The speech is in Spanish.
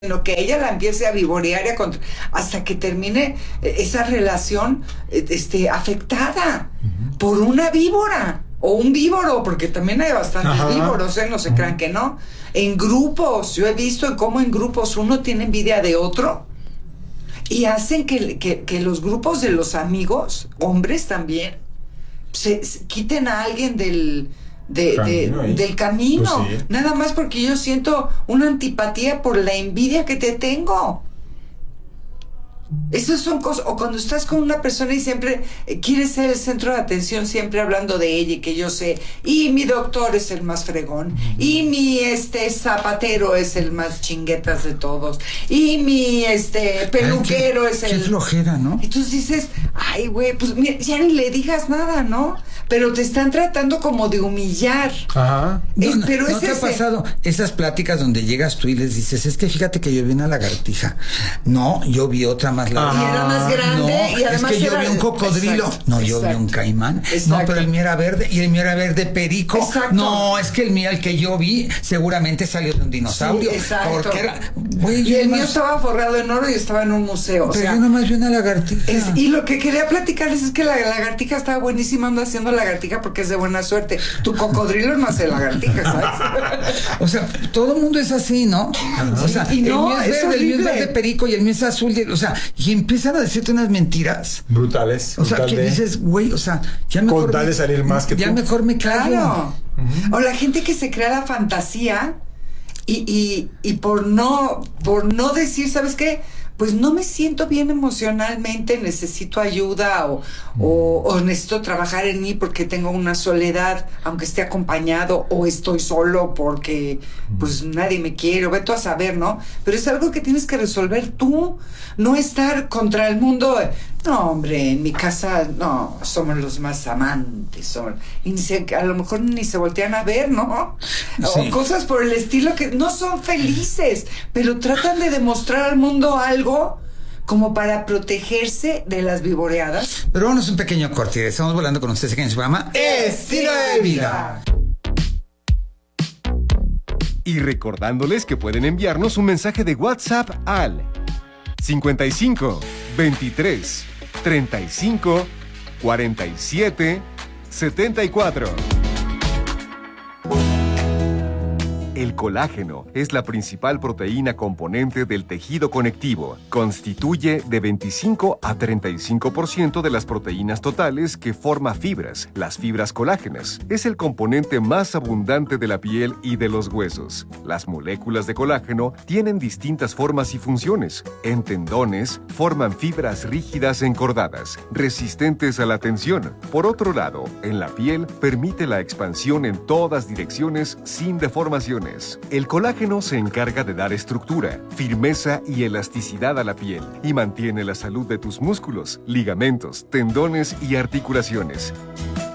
sino que ella la empiece a vivorear hasta que termine esa relación afectada por una víbora o un víboro, porque también hay bastantes víboros, no se crean que no. En grupos, yo he visto cómo en grupos uno tiene envidia de otro y hacen que los grupos de los amigos, hombres también, se quiten a alguien del camino, pues sí. Nada más porque yo siento una antipatía por la envidia que te tengo. Esas son cosas, o cuando estás con una persona y siempre quieres ser el centro de atención, siempre hablando de ella y que yo sé, y mi doctor es el más fregón, y mi zapatero es el más chinguetas de todos, y mi peluquero es el... Qué flojera, ¿no? Entonces dices, ay güey, pues mira, ya ni le digas nada, ¿no? Pero te están tratando como de humillar. Ajá. Pero ¿No te ha pasado esas pláticas donde llegas tú y les dices, es que fíjate que yo vi una lagartija? No, yo vi otra más larga. Y era más grande. No, y además es que yo vi un cocodrilo. Exacto, no, yo vi un caimán. Exacto. No, pero el mío era verde y el mío era verde perico. Exacto. No, es que el mío, el que yo vi, seguramente salió de un dinosaurio. Sí, exacto. Porque era... Güey, y el mío estaba forrado en oro y estaba en un museo. Pero yo nomás vi una lagartija. Y lo que quería platicarles es que la lagartija estaba buenísima, ando haciendo lagartija porque es de buena suerte. Tu cocodrilo no hace lagartija, ¿sabes? O sea, todo el mundo es así, ¿no? O sea, y no, el mío es verde perico y el mío es azul. O sea, y empiezan a decirte unas mentiras brutales. O sea, que dices, güey, o sea, ya mejor con tal de salir más que ya tú. mejor me callo. Claro. O la gente que se crea la fantasía y por no decir, ¿sabes qué? Pues no me siento bien emocionalmente, necesito ayuda o necesito trabajar en mí porque tengo una soledad, aunque esté acompañado, o estoy solo porque pues nadie me quiere, o vete a saber, ¿no? Pero es algo que tienes que resolver tú, no estar contra el mundo. No, hombre, en mi casa no, somos los más amantes, a lo mejor ni se voltean a ver, ¿no? Sí. O cosas por el estilo que no son felices, pero tratan de demostrar al mundo algo como para protegerse de las vivoreadas. Pero vámonos un pequeño corte, estamos volando con ustedes aquí en su programa Estilo de Vida. Y recordándoles que pueden enviarnos un mensaje de WhatsApp al 55 23 35 47 74. El colágeno es la principal proteína componente del tejido conectivo. Constituye de 25 a 35% de las proteínas totales que forma fibras, las fibras colágenas. Es el componente más abundante de la piel y de los huesos. Las moléculas de colágeno tienen distintas formas y funciones. En tendones, forman fibras rígidas encordadas, resistentes a la tensión. Por otro lado, en la piel, permite la expansión en todas direcciones sin deformaciones. El colágeno se encarga de dar estructura, firmeza y elasticidad a la piel y mantiene la salud de tus músculos, ligamentos, tendones y articulaciones.